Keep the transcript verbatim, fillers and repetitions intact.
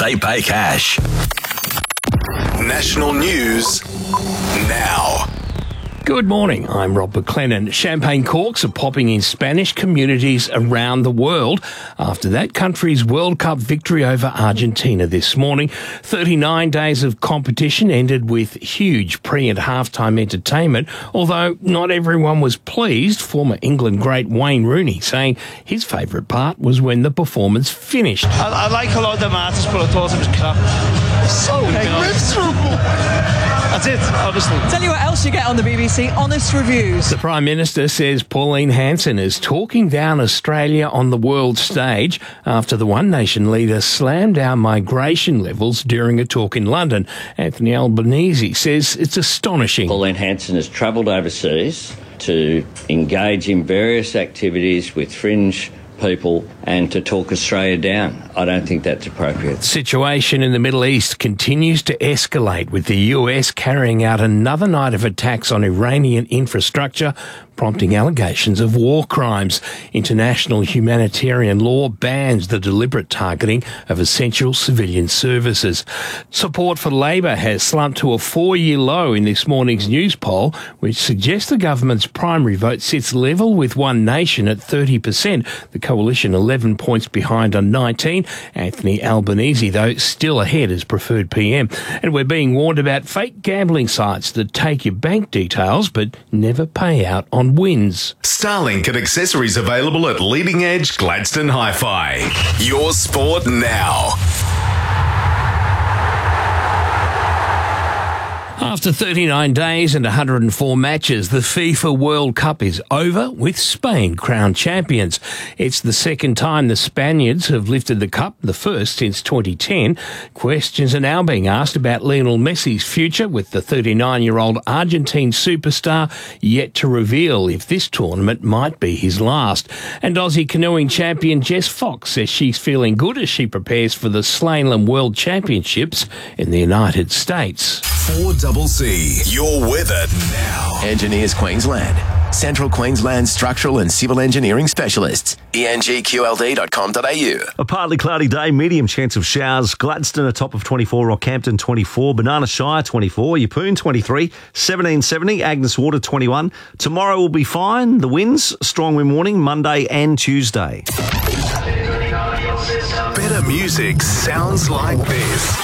they pay cash. National news now. Good morning, I'm Rob McLennan. Champagne corks are popping in Spanish communities around the world after that country's World Cup victory over Argentina this morning. thirty-nine days of competition ended with huge pre- and halftime entertainment, although not everyone was pleased. Former England great Wayne Rooney saying his favourite part was when the performance finished. I, I like a lot of the matches, but I thought it was crap. So miserable. That's it, honestly. Tell you what else you get on the B B C, honest reviews. The Prime Minister says Pauline Hanson is talking down Australia on the world stage after the One Nation leader slammed down migration levels during a talk in London. Anthony Albanese says it's astonishing. Pauline Hanson has travelled overseas to engage in various activities with fringe people and to talk Australia down. I don't think that's appropriate. The situation in the Middle East continues to escalate, with the U S carrying out another night of attacks on Iranian infrastructure, prompting allegations of war crimes. International humanitarian law bans the deliberate targeting of essential civilian services. Support for Labor has slumped to a four-year low in this morning's news poll, which suggests the government's primary vote sits level with One Nation at thirty percent. The coalition eleven points behind on nineteen. Anthony Albanese, though, still ahead as preferred P M. And we're being warned about fake gambling sites that take your bank details but never pay out on wins. Starlink and accessories available at Leading Edge Gladstone Hi-Fi. Your sport now. After thirty-nine days and one hundred four matches, the FIFA World Cup is over, with Spain crowned champions. It's the second time the Spaniards have lifted the cup, the first since twenty ten. Questions are now being asked about Lionel Messi's future, with the thirty-nine-year-old Argentine superstar yet to reveal if this tournament might be his last. And Aussie canoeing champion Jess Fox says she's feeling good as she prepares for the Slalom World Championships in the United States. four C C. Your weather now. Engineers Queensland. Central Queensland Structural and Civil Engineering Specialists. E N G Q L D dot com dot a u. A partly cloudy day, medium chance of showers. Gladstone a top of twenty-four, Rockhampton twenty-four, Banana Shire twenty-four, Yeppoon twenty-three, seventeen seventy, Agnes Water twenty-one. Tomorrow will be fine. The winds, strong wind warning, Monday and Tuesday. Better music sounds like this.